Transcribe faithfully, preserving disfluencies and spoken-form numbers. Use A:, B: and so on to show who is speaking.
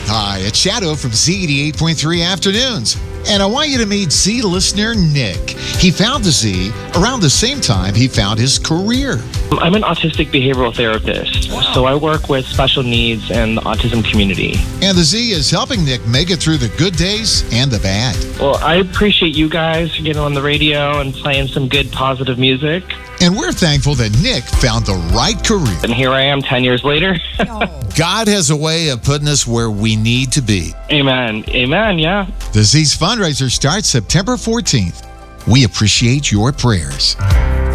A: Hi, it's Shadow from Z eighty-eight point three Afternoons. And I want you to meet Z listener Nick. He found the Z around the same time he found his career.
B: I'm an autistic behavioral therapist, wow. So I work with special needs and the autism community.
A: And the Z is helping Nick make it through the good days and the bad.
B: Well, I appreciate you guys getting on the radio and playing some good, positive music.
A: And we're thankful that Nick found the right career.
B: And here I am ten years later.
A: God has a way of putting us where we need to be.
B: Amen. Amen, yeah.
A: The Z's fundraiser starts September fourteenth. We appreciate your prayers.